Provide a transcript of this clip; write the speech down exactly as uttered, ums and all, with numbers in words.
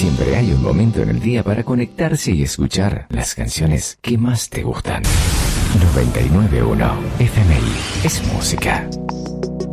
Siempre hay un momento en el día para conectarse y escuchar las canciones que más te gustan. noventa y nueve punto uno F M I es música.